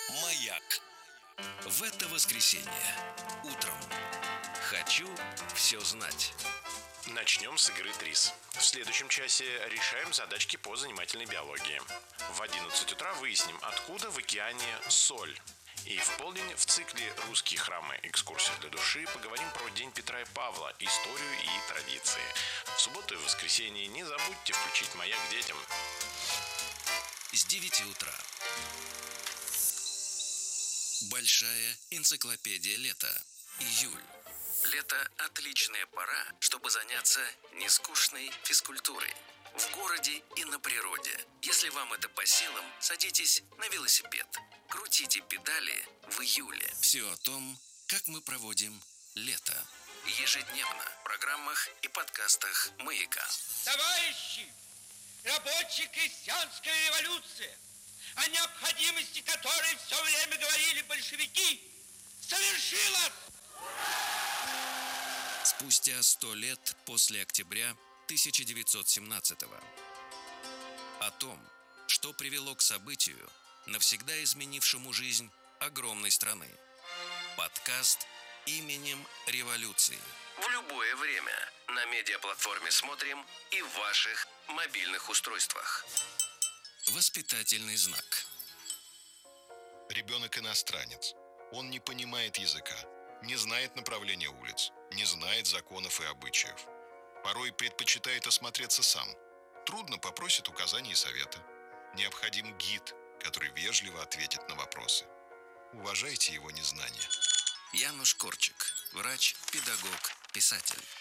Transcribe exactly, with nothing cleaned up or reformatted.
Маяк. В это воскресенье утром. Хочу все знать. Начнем с игры ТРИС. В следующем часе решаем задачки по занимательной биологии. В одиннадцать утра выясним, откуда в океане соль. И в полдень в цикле «Русские храмы. Экскурсия для души» поговорим про День Петра и Павла, историю и традиции. В субботу и воскресенье не забудьте включить «Маяк» детям. С девяти утра. Большая энциклопедия лета. Июль. Лето – отличная пора, чтобы заняться нескучной физкультурой. В городе и на природе. Если вам это по силам, садитесь на велосипед. Крутите педали в июле. Все о том, как мы проводим лето. Ежедневно в программах и подкастах «Маяка». Товарищи, рабочая крестьянская революция, о необходимости которой все время говорили большевики, совершилась! Спустя сто лет после октября тысяча девятьсот семнадцатого. О том, что привело к событию, навсегда изменившему жизнь огромной страны. Подкаст «Именем революции». В любое время на медиаплатформе «Смотрим» и в ваших мобильных устройствах. Воспитательный знак. Ребенок иностранец. Он не понимает языка, не знает направления улиц, не знает законов и обычаев. Порой предпочитает осмотреться сам. Трудно попросит указаний и совета. Необходим гид, который вежливо ответит на вопросы. Уважайте его незнание. Януш Корчик, врач, педагог, писатель.